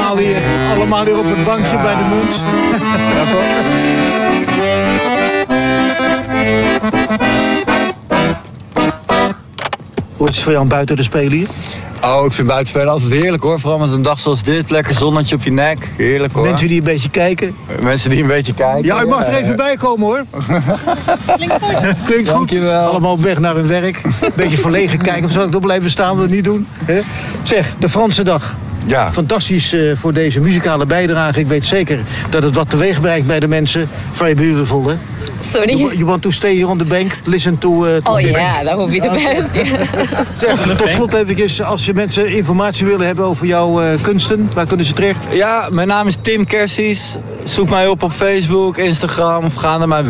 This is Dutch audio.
allemaal hier op het bankje bij de munt. Hoe is het voor jou om buiten te spelen hier? Oh, ik vind buitenspelen altijd heerlijk hoor. Vooral met een dag zoals dit. Lekker zonnetje op je nek. Heerlijk hoor. Mensen die een beetje kijken. Mensen die een beetje kijken. Ja, u mag er even bij komen hoor. Klinkt goed. Klinkt goed. Dankjewel. Allemaal op weg naar hun werk. Een beetje verlegen kijken. Of zal ik toch blijven staan? We het niet doen. Hè? Zeg, de Franse dag. Ja. Fantastisch voor deze muzikale bijdrage. Ik weet zeker dat het wat teweeg brengt bij de mensen. Very beautiful, hè? Sorry. You want to stay here on the bank? Listen to Oh the bank. yeah, that would be the best. Yeah. Zeg, tot slot even, als je mensen informatie willen hebben over jouw kunsten, waar kunnen ze terecht? Ja, mijn naam is Tim Kersies. Zoek mij op Facebook, Instagram of ga naar mijn